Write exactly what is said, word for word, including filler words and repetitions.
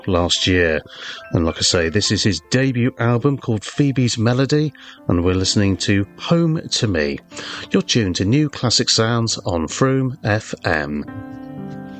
last year. And like I say, this is his debut album called Phoebe's Melody, and we're listening to Home to Me. You're tuned to New Classic Sounds on Froome F M.